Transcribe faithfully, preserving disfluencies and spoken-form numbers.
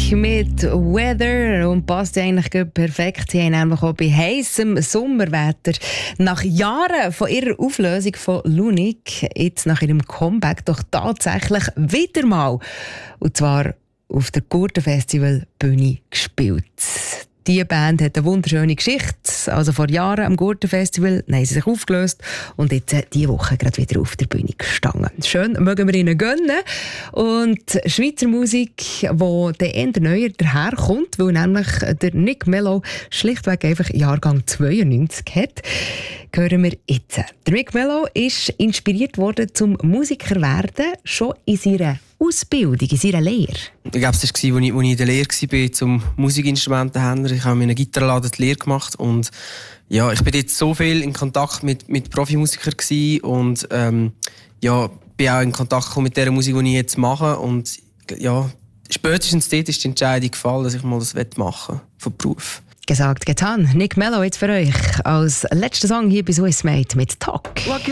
mit Weather und passt eigentlich perfekt. Sie haben nämlich auch bei heissem Sommerwetter nach Jahren von ihrer Auflösung von Lunik jetzt nach ihrem Comeback doch tatsächlich wieder mal, und zwar auf der Gurtenfestival-Bühne gespielt. Die Band hat eine wunderschöne Geschichte. Also vor Jahren am Gurtenfestival haben sie sich aufgelöst und jetzt diese Woche gerade wieder auf der Bühne gestanden. Schön, mögen wir ihnen gönnen. Und Schweizer Musik, die dann eher neuer daherkommt, weil nämlich der Nick Mello schlichtweg einfach Jahrgang zweiundneunzig hat, hören wir jetzt. Der Nick Mello ist inspiriert worden zum Musiker werden, schon in seiner Ausbildung, in seiner Lehre. Ich glaube, das war, als ich, als ich in der Lehre war zum Musikinstrumentenhändler. Ich habe in einem Gitarrenladen die Lehre gemacht und ja, ich bin jetzt so viel in Kontakt mit, mit Profimusikern gewesen und ähm, ja, bin auch in Kontakt gekommen mit der Musik, die ich jetzt mache. Und ja, spätestens dort ist die Entscheidung gefallen, dass ich mal das machen will, vom Beruf. Gesagt, getan. Nick Mello jetzt für euch als letzter Song hier bei Swiss Made mit Talk.